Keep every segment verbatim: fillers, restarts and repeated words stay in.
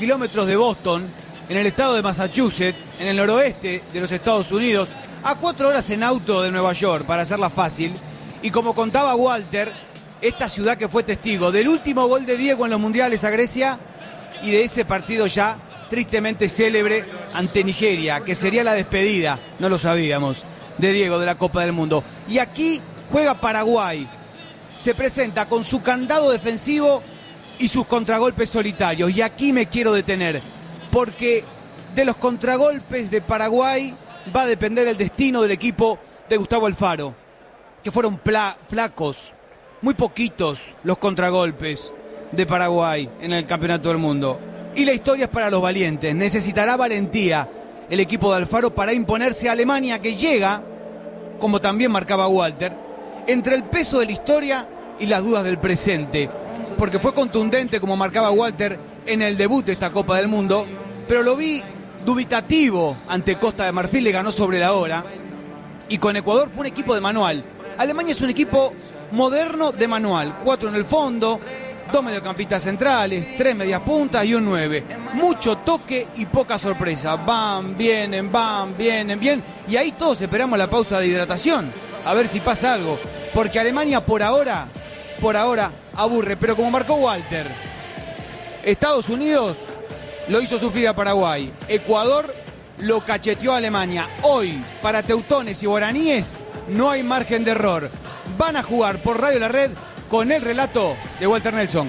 kilómetros de Boston, en el estado de Massachusetts, en el noroeste de los Estados Unidos, a cuatro horas en auto de Nueva York, para hacerla fácil. Y como contaba Walter, esta ciudad que fue testigo del último gol de Diego en los mundiales a Grecia y de ese partido ya tristemente célebre ante Nigeria, que sería la despedida, no lo sabíamos, de Diego de la Copa del Mundo. Y aquí juega Paraguay, se presenta con su candado defensivo y sus contragolpes solitarios. Y aquí me quiero detener, porque de los contragolpes de Paraguay va a depender el destino del equipo de Gustavo Alfaro, que fueron pla- flacos, muy poquitos los contragolpes de Paraguay en el Campeonato del Mundo. Y la historia es para los valientes. Necesitará valentía el equipo de Alfaro para imponerse a Alemania, que llega, como también marcaba Walter, entre el peso de la historia y las dudas del presente. Porque fue contundente, como marcaba Walter, en el debut de esta Copa del Mundo, pero lo vi dubitativo ante Costa de Marfil, le ganó sobre la hora. Y con Ecuador fue un equipo de manual. Alemania es un equipo moderno de manual. Cuatro en el fondo, dos mediocampistas centrales, tres medias puntas y un nueve. Mucho toque y poca sorpresa. Van, vienen, van, vienen, bien. Y ahí todos esperamos la pausa de hidratación. A ver si pasa algo. Porque Alemania por ahora, por ahora, aburre. Pero como marcó Walter, Estados Unidos lo hizo sufrir a Paraguay. Ecuador lo cacheteó a Alemania. Hoy, para teutones y guaraníes, no hay margen de error. Van a jugar por Radio La Red con el relato de Walter Nelson.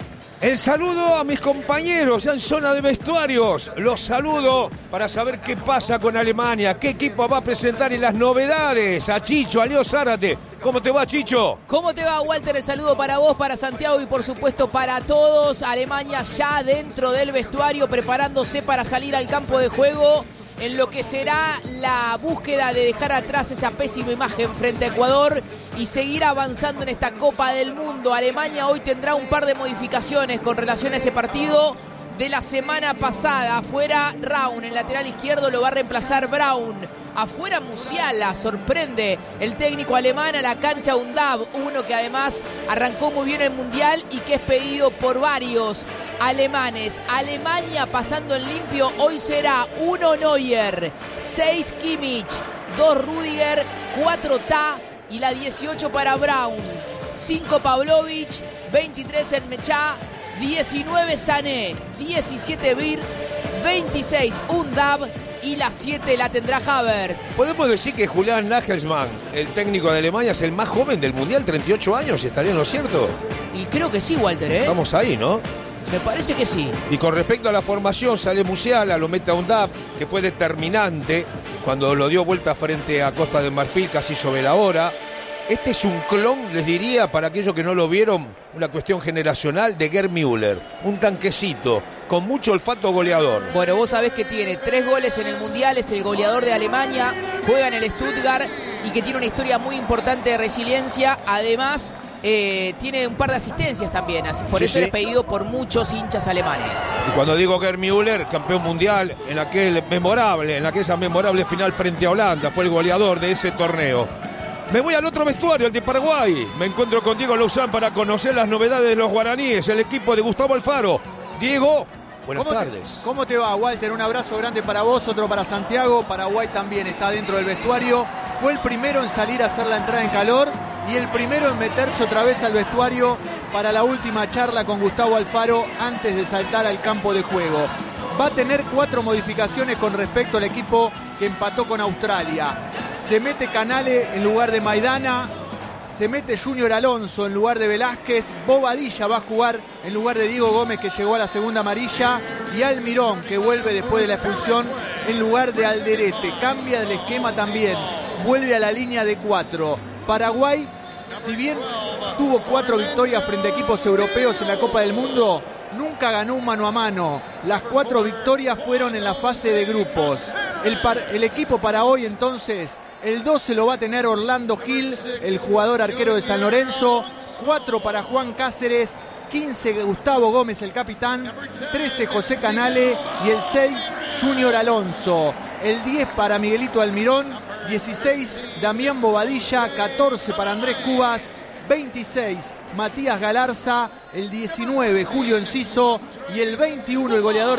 El saludo a mis compañeros ya en zona de vestuarios. Los saludo para saber qué pasa con Alemania, qué equipo va a presentar y las novedades. A Chicho, a Leo Zárate. ¿Cómo te va, Chicho? ¿Cómo te va, Walter? El saludo para vos, para Santiago y por supuesto para todos. Alemania ya dentro del vestuario, preparándose para salir al campo de juego en lo que será la búsqueda de dejar atrás esa pésima imagen frente a Ecuador y seguir avanzando en esta Copa del Mundo. Alemania hoy tendrá un par de modificaciones con relación a ese partido de la semana pasada. Afuera Raun, el lateral izquierdo lo va a reemplazar Braun. Afuera Musiala, sorprende el técnico alemán, a la cancha Undab, uno que además arrancó muy bien el Mundial y que es pedido por varios alemanes. Alemania pasando en limpio, hoy será uno Neuer, seis Kimmich, dos Rüdiger, cuatro Ta y la dieciocho para Braun, cinco Pavlovic, veintitrés Enmechá, diecinueve Sané, diecisiete Wirtz, veintiséis Undab y la siete la tendrá Havertz. Podemos decir que Julian Nagelsmann, el técnico de Alemania, es el más joven del Mundial, treinta y ocho años, ¿estaría en lo cierto? Y creo que sí, Walter, ¿eh? Estamos ahí, ¿no? Me parece que sí. Y con respecto a la formación, sale Musiala, lo mete a Undab, que fue determinante cuando lo dio vuelta frente a Costa de Marfil casi sobre la hora. Este es un clon, les diría, para aquellos que no lo vieron, una cuestión generacional de Gerd Müller. Un tanquecito, con mucho olfato goleador. Bueno, vos sabés que tiene tres goles en el Mundial, es el goleador de Alemania, juega en el Stuttgart y que tiene una historia muy importante de resiliencia. Además, eh, tiene un par de asistencias también, por sí, eso sí. es pedido por muchos hinchas alemanes. Y cuando digo Gerd Müller, campeón mundial, en aquel memorable, en aquella memorable final frente a Holanda, fue el goleador de ese torneo. Me voy al otro vestuario, el de Paraguay. Me encuentro con Diego Luzán para conocer las novedades de los guaraníes, el equipo de Gustavo Alfaro. Diego, buenas ¿Cómo tardes. Te, ¿Cómo te va, Walter? Un abrazo grande para vos, otro para Santiago. Paraguay también está dentro del vestuario. Fue el primero en salir a hacer la entrada en calor y el primero en meterse otra vez al vestuario para la última charla con Gustavo Alfaro antes de saltar al campo de juego. Va a tener cuatro modificaciones con respecto al equipo que empató con Australia. Se mete Canale en lugar de Maidana, se mete Junior Alonso en lugar de Velázquez, Bobadilla va a jugar en lugar de Diego Gómez, que llegó a la segunda amarilla, y Almirón, que vuelve después de la expulsión en lugar de Alderete. Cambia el esquema también, vuelve a la línea de cuatro. Paraguay, si bien tuvo cuatro victorias frente a equipos europeos en la Copa del Mundo, nunca ganó un mano a mano. Las cuatro victorias fueron en la fase de grupos. El, par, el equipo para hoy entonces, el doce lo va a tener Orlando Gil, el jugador arquero de San Lorenzo, cuatro para Juan Cáceres, quince Gustavo Gómez, el capitán, trece José Canale y el seis Junior Alonso. El diez para Miguelito Almirón, dieciséis Damián Bobadilla, catorce para Andrés Cubas, veintiséis Matías Galarza, el diecinueve Julio Enciso y el veintiuno el goleador